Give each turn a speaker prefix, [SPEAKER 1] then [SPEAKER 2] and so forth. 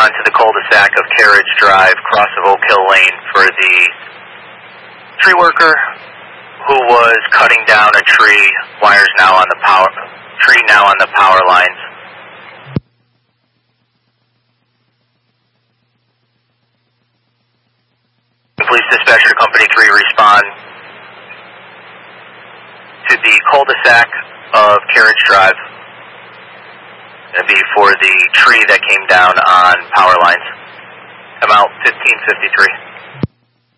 [SPEAKER 1] onto the cul-de-sac of Carriage Drive, cross of Oak Hill Lane for the tree worker who was cutting down a tree. Wires now on the power lines. Police dispatcher company 3 respond to the cul-de-sac of Carriage Drive. That'd be for the tree that came down on power lines. I'm out 1553.